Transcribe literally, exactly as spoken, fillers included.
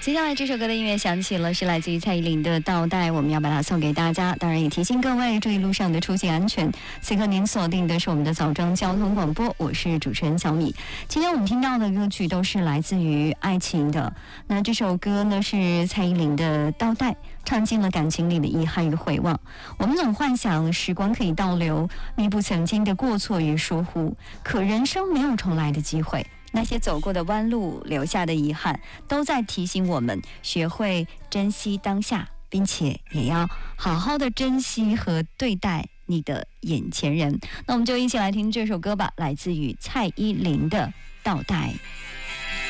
接下来这首歌的音乐响起了，是来自于蔡依林的《倒带》，我们要把它送给大家。当然也提醒各位注意路上的出行安全。此刻您锁定的是我们的早装交通广播，我是主持人小米。今天我们听到的歌曲都是来自于爱情的。那这首歌呢是蔡依林的《倒带》，唱尽了感情里的遗憾与回望。我们总幻想时光可以倒流，弥补曾经的过错与疏忽，可人生没有重来的机会。那些走过的弯路，留下的遗憾，都在提醒我们学会珍惜当下，并且也要好好的珍惜和对待你的眼前人。那我们就一起来听这首歌吧，来自于蔡依林的《倒带》。